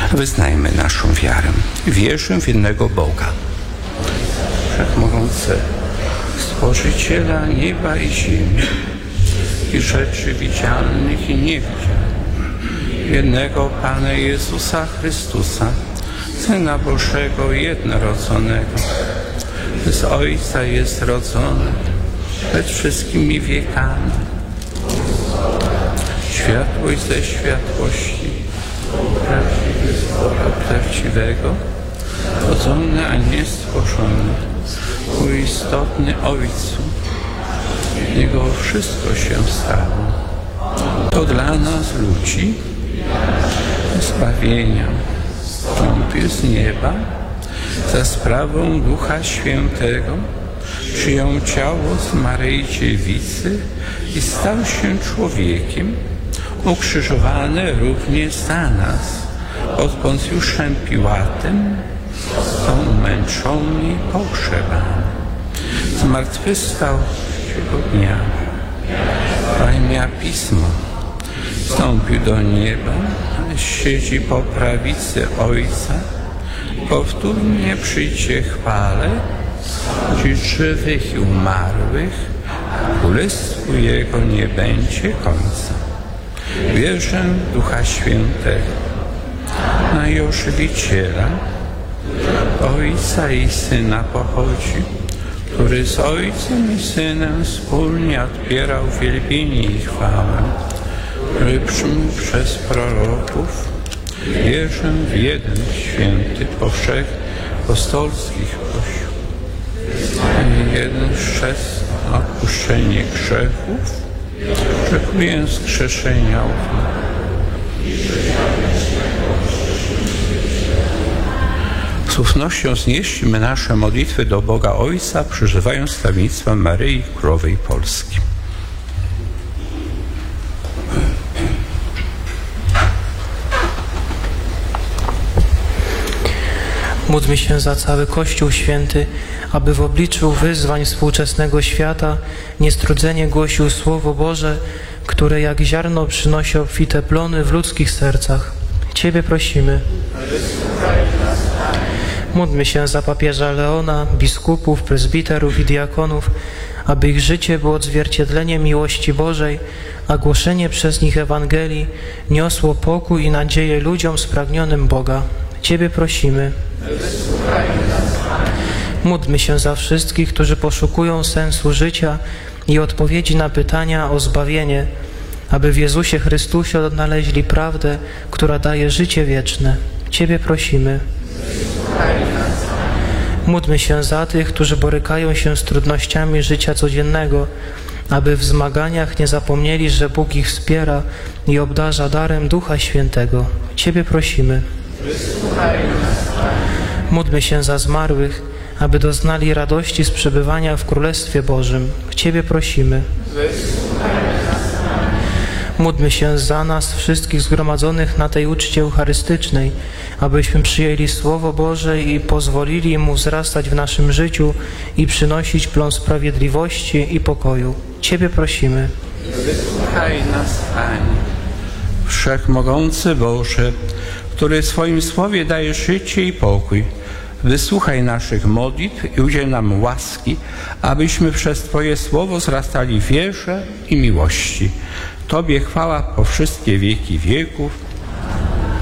Wyznajmy naszą wiarę. Wierzę w jednego Boga, Wszechmogącego, Stworzyciela nieba i ziemi i rzeczy widzialnych i niewidzialnych, jednego Pana Jezusa Chrystusa, Syna Bożego jednorodzonego, z Ojca jest rodzony przed wszystkimi wiekami, światłość ze światłości, prawdziwy z Boga prawdziwego, rodzony, a nie stworzony, uistotny Ojcu. Z Niego wszystko się stało. To dla nas ludzi zbawienia wstąpił z nieba za sprawą Ducha Świętego, przyjął ciało z Maryi Dziewicy i stał się człowiekiem, ukrzyżowany również za nas pod Poncjuszem Piłatem, został umęczony i pogrzebany. Zmartwychwstał trzeciego dnia, zajmia Pismo, wstąpił do nieba, siedzi po prawicy Ojca, powtórnie przyjdzie chwale, gdzie żywych i umarłych, królestwu Jego nie będzie końca. Wierzę w Ducha Świętego, najożywiciela, Ojca i Syna pochodzi, który z Ojcem i Synem wspólnie odbierał wielbienie i chwałę, który przyjął przez proroków. Wierzę w jeden święty, powszechny, apostolski Kościół, jeden chrzest na odpuszczenie grzechów, oczekuję zgrzeszenia z ufnością znieśmy nasze modlitwy do Boga Ojca, przeżywając stawiennictwa Maryi Królowej Polski. Módlmy się za cały Kościół Święty, aby w obliczu wyzwań współczesnego świata niestrudzenie głosił Słowo Boże, które jak ziarno przynosi obfite plony w ludzkich sercach. Ciebie prosimy. Módlmy się za papieża Leona, biskupów, prezbiterów i diakonów, aby ich życie było odzwierciedleniem miłości Bożej, a głoszenie przez nich Ewangelii niosło pokój i nadzieję ludziom spragnionym Boga. Ciebie prosimy. Módlmy się za wszystkich, którzy poszukują sensu życia i odpowiedzi na pytania o zbawienie, aby w Jezusie Chrystusie odnaleźli prawdę, która daje życie wieczne. Ciebie prosimy. Módlmy się za tych, którzy borykają się z trudnościami życia codziennego, aby w zmaganiach nie zapomnieli, że Bóg ich wspiera i obdarza darem Ducha Świętego. Ciebie prosimy. Módlmy się za zmarłych, aby doznali radości z przebywania w Królestwie Bożym. Ciebie prosimy. Módlmy się za nas, wszystkich zgromadzonych na tej uczcie eucharystycznej, abyśmy przyjęli Słowo Boże i pozwolili mu wzrastać w naszym życiu i przynosić plon sprawiedliwości i pokoju. Ciebie prosimy. Wysłuchaj nas, Panie. Wszechmogący Boże, który w swoim Słowie daje życie i pokój, wysłuchaj naszych modlitw i udziel nam łaski, abyśmy przez Twoje Słowo wzrastali w wierze i miłości. Tobie chwała po wszystkie wieki wieków.